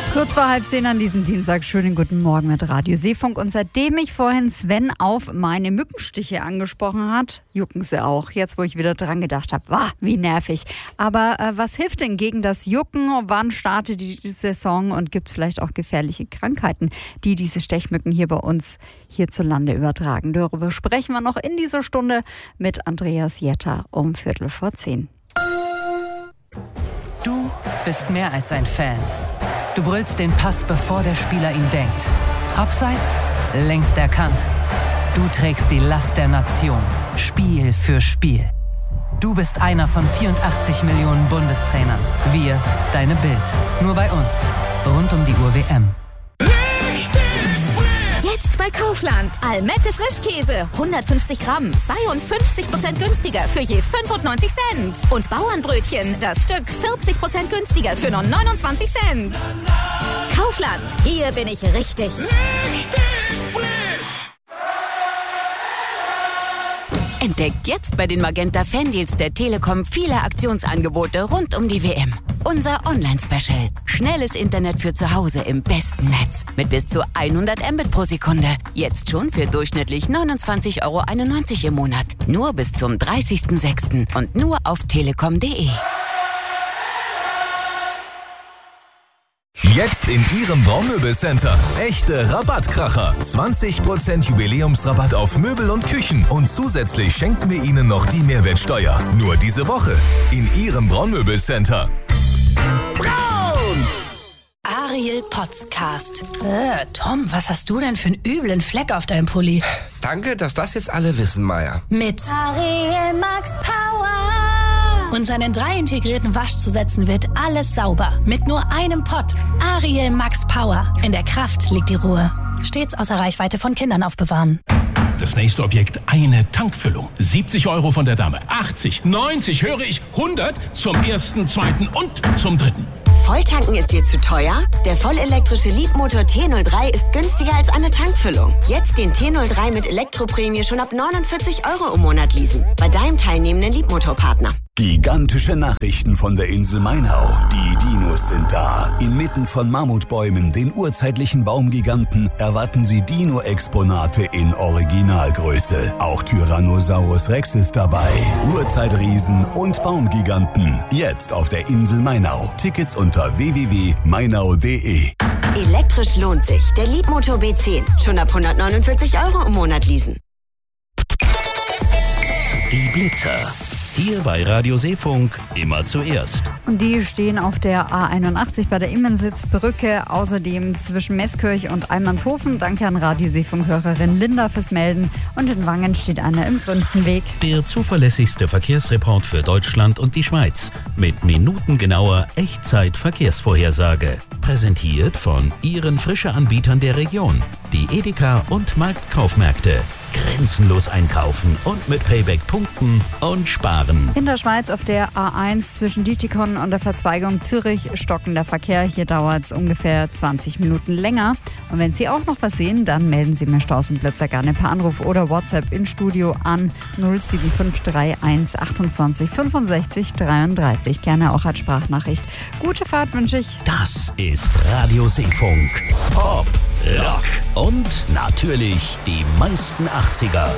Kurz vor 9:30 an diesem Dienstag. Schönen guten Morgen mit Radio Seefunk. Und seitdem mich vorhin Sven auf meine Mückenstiche angesprochen hat, jucken sie auch. Jetzt, wo ich wieder dran gedacht habe, wie nervig. Aber was hilft denn gegen das Jucken? Wann startet die Saison und gibt es vielleicht auch gefährliche Krankheiten, die diese Stechmücken hier bei uns hierzulande übertragen? Darüber sprechen wir noch in dieser Stunde mit Andreas Jetter um 9:45. Du bist mehr als ein Fan. Du brüllst den Pass, bevor der Spieler ihn denkt. Abseits, längst erkannt. Du trägst die Last der Nation, Spiel für Spiel. Du bist einer von 84 Millionen Bundestrainern. Wir, deine Bild. Nur bei uns. Rund um die Uhr WM. Jetzt bei Kaufland. Almette Frischkäse. 150 Gramm. 52% günstiger für je 95 Cent. Und Bauernbrötchen. Das Stück 40% günstiger für nur 29 Cent. Kaufland. Hier bin ich richtig. Entdeckt jetzt bei den Magenta Fandeals der Telekom viele Aktionsangebote rund um die WM. Unser Online-Special. Schnelles Internet für zu Hause im besten Netz. Mit bis zu 100 Mbit pro Sekunde. Jetzt schon für durchschnittlich 29,91 € im Monat. Nur bis zum 30.06. und nur auf telekom.de. Jetzt in Ihrem Braumöbelcenter. Echte Rabattkracher. 20% Jubiläumsrabatt auf Möbel und Küchen. Und zusätzlich schenken wir Ihnen noch die Mehrwertsteuer. Nur diese Woche. In Ihrem Braumöbelcenter. Braun! Ariel Podcast. Tom, was hast du denn für einen üblen Fleck auf deinem Pulli? Danke, dass das jetzt alle wissen, Maya. Mit Ariel Max Power. Und seinen 3 integrierten Waschzusätzen wird alles sauber. Mit nur einem Pott. Ariel Max Power. In der Kraft liegt die Ruhe. Stets außer Reichweite von Kindern aufbewahren. Das nächste Objekt, eine Tankfüllung. 70 € von der Dame. 80, 90, höre ich, 100 zum ersten, zweiten und zum dritten. Volltanken ist dir zu teuer? Der vollelektrische Leapmotor T03 ist günstiger als eine Tankfüllung. Jetzt den T03 mit Elektroprämie schon ab 49 € im Monat leasen. Bei deinem teilnehmenden Leapmotor-Partner. Gigantische Nachrichten von der Insel Mainau. Die Dinos sind da. Inmitten von Mammutbäumen, den urzeitlichen Baumgiganten, erwarten Sie Dino-Exponate in Originalgröße. Auch Tyrannosaurus Rex ist dabei. Urzeitriesen und Baumgiganten. Jetzt auf der Insel Mainau. Tickets unter www.mainau.de. Elektrisch lohnt sich. Der Leapmotor B10. Schon ab 149 € im Monat leasen. Die Blitzer. Hier bei Radio Seefunk immer zuerst. Und die stehen auf der A81 bei der Immensitzbrücke, außerdem zwischen Meßkirch und Allmannshofen. Danke an Radio Seefunk-Hörerin Linda fürs Melden. Und in Wangen steht einer im Gründenweg. Der zuverlässigste Verkehrsreport für Deutschland und die Schweiz. Mit minutengenauer Echtzeit-Verkehrsvorhersage. Präsentiert von Ihren Frische-Anbietern der Region. Die Edeka und Marktkaufmärkte. Grenzenlos einkaufen und mit Payback punkten und sparen. In der Schweiz auf der A1 zwischen Dietikon und der Verzweigung Zürich stockender Verkehr. Hier dauert es ungefähr 20 Minuten länger. Und wenn Sie auch noch was sehen, dann melden Sie mir Staus und Blitzer gerne per Anruf oder WhatsApp in Studio an 07531 28 65 33. Gerne auch als Sprachnachricht. Gute Fahrt wünsche ich. Das ist Radio Seefunk. Pop, Rock und natürlich die meisten 80er.